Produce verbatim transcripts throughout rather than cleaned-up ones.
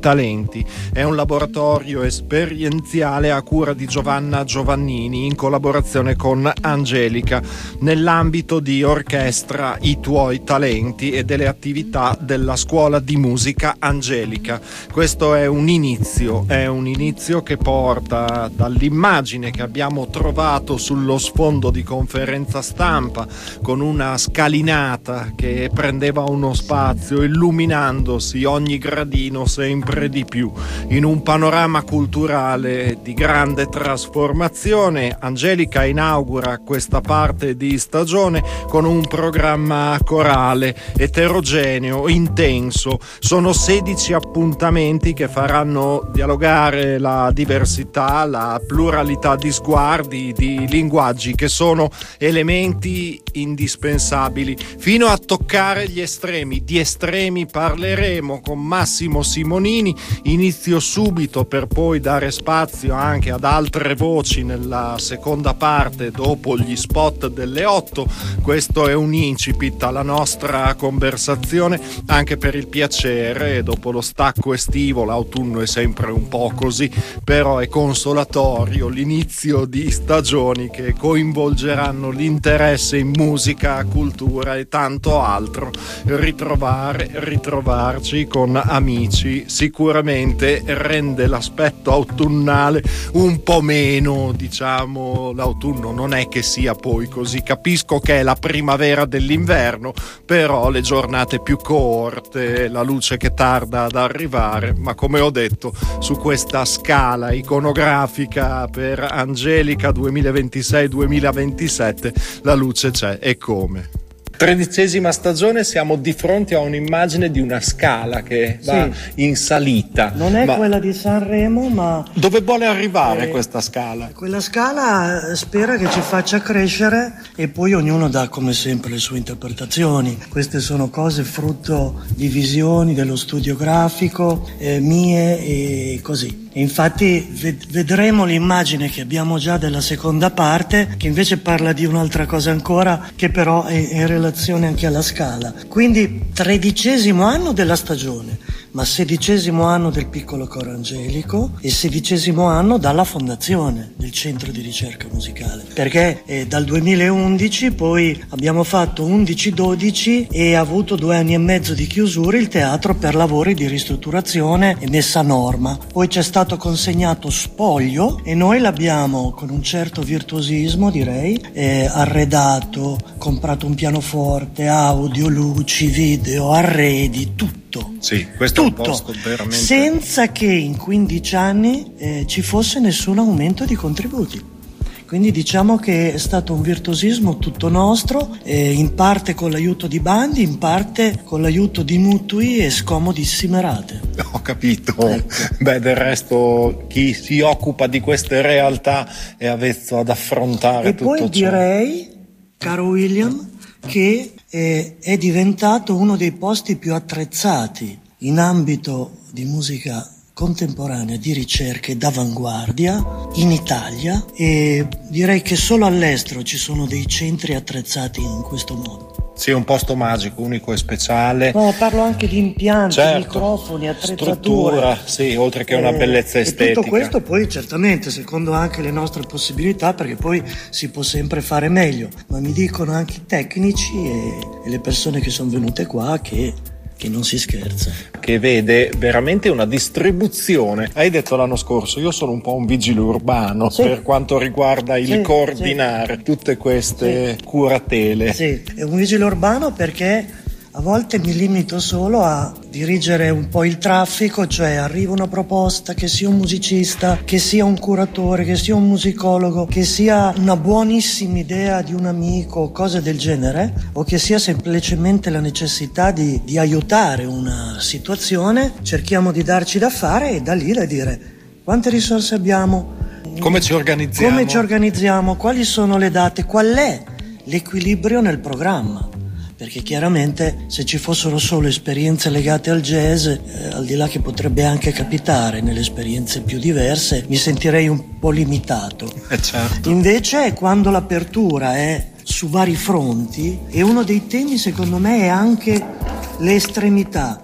Talenti. È un laboratorio esperienziale a cura di Giovanna Giovannini in collaborazione con Angelica nell'ambito di Orchestra I Tuoi Talenti e delle attività della scuola di musica Angelica. Questo è un inizio, è un inizio che porta dall'immagine che abbiamo trovato sullo sfondo di conferenza stampa con una scalinata che prendeva uno spazio illuminandosi ogni gradino sempre di più in un panorama culturale di grande trasformazione. Angelica inaugura questa parte di stagione con un programma corale eterogeneo, intenso. Sono sedici appuntamenti che faranno dialogare la diversità, la pluralità di sguardi, di linguaggi, che sono elementi indispensabili, fino a toccare gli estremi. Di estremi parleremo con Massimo Simonini. Inizio subito per poi dare spazio anche ad altre voci nella seconda parte dopo gli spot delle otto. Questo è un incipit alla nostra conversazione, anche per il piacere. Dopo lo stacco estivo, l'autunno è sempre un po' così, però è consolatorio l'inizio di stagioni che coinvolgeranno l'interesse in musica, cultura e tanto altro. Ritrovare, ritrovarci con amici sicuramente rende l'aspetto autunnale un po' meno, diciamo. L'autunno non è che sia poi così, capisco che è la primavera dell'inverno, però le giornate più corte, la luce che tarda ad arrivare, ma come ho detto, su questa scala iconografica per Angelica duemilaventisei duemilaventisette la luce c'è, e come. Tredicesima stagione, siamo di fronte a un'immagine di una scala che va sì. in salita. Non è ma quella di Sanremo, ma... Dove vuole arrivare eh, questa scala? Quella scala spera che ci faccia crescere e poi ognuno dà come sempre le sue interpretazioni. Queste sono cose frutto di visioni dello studio grafico, eh, mie e così. Infatti vedremo l'immagine che abbiamo già della seconda parte, che invece parla di un'altra cosa ancora, che però è in relazione anche alla scala. Quindi tredicesimo anno della stagione, ma sedicesimo anno del piccolo coro angelico e sedicesimo anno dalla fondazione del centro di ricerca musicale, perché eh, dal duemilaundici poi abbiamo fatto undici dodici e ha avuto due anni e mezzo di chiusura il teatro per lavori di ristrutturazione e messa a norma. Poi c'è stato consegnato spoglio e noi l'abbiamo con un certo virtuosismo, direi, eh, arredato, comprato un pianoforte, audio, luci, video, arredi, tutto. Sì, questo tutto, è un posto veramente... senza che in quindici anni eh, ci fosse nessun aumento di contributi. Quindi diciamo che è stato un virtuosismo tutto nostro, eh, in parte con l'aiuto di bandi, in parte con l'aiuto di mutui e scomodissime rate. Ho capito. Ecco. Beh, del resto chi si occupa di queste realtà è avvezzo ad affrontare e tutto ciò. E poi direi, caro William, che eh, è diventato uno dei posti più attrezzati in ambito di musica contemporanea, di ricerche d'avanguardia in Italia, e direi che solo all'estero ci sono dei centri attrezzati in questo modo. Sì, è un posto magico, unico e speciale. No, parlo anche di impianti, certo, microfoni, attrezzature. Struttura, sì, oltre che una bellezza eh, estetica. E tutto questo poi certamente secondo anche le nostre possibilità, perché poi si può sempre fare meglio, ma mi dicono anche i tecnici e, e le persone che sono venute qua che che non si scherza. Che vede veramente una distribuzione. Hai detto l'anno scorso, io sono un po' un vigile urbano, sì, per quanto riguarda il sì, coordinare sì. tutte queste sì. curatele. Sì, è un vigile urbano perché a volte mi limito solo a dirigere un po' il traffico, cioè arriva una proposta, che sia un musicista, che sia un curatore, che sia un musicologo, che sia una buonissima idea di un amico, cose del genere, o che sia semplicemente la necessità di, di aiutare una situazione, cerchiamo di darci da fare e da lì da dire quante risorse abbiamo, come ci organizziamo, come ci organizziamo, quali sono le date, qual è l'equilibrio nel programma. Perché chiaramente se ci fossero solo esperienze legate al jazz, eh, al di là che potrebbe anche capitare nelle esperienze più diverse, mi sentirei un po' limitato. Eh certo. Invece quando l'apertura è su vari fronti, e uno dei temi secondo me è anche le estremità.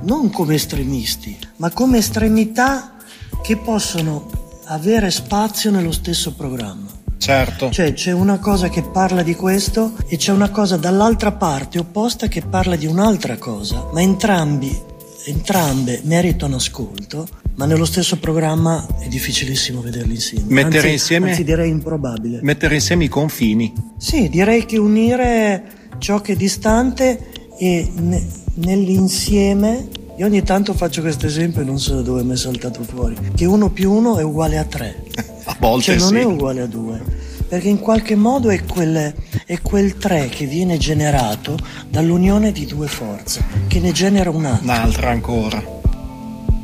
non come estremisti, ma come estremità che possono avere spazio nello stesso programma. Certo. Cioè c'è una cosa che parla di questo e c'è una cosa dall'altra parte opposta che parla di un'altra cosa, ma entrambi, entrambe meritano ascolto, ma nello stesso programma è difficilissimo vederli insieme. Mettere anzi, insieme, anzi direi improbabile. Mettere insieme i confini. Sì, direi che unire ciò che è distante e ne, nell'insieme. Io ogni tanto faccio questo esempio e non so da dove mi è saltato fuori, che uno più uno è uguale a tre. A volte cioè non sì. è uguale a due, perché in qualche modo è quel, è quel tre che viene generato dall'unione di due forze, che ne genera un'altra. Un'altra ancora.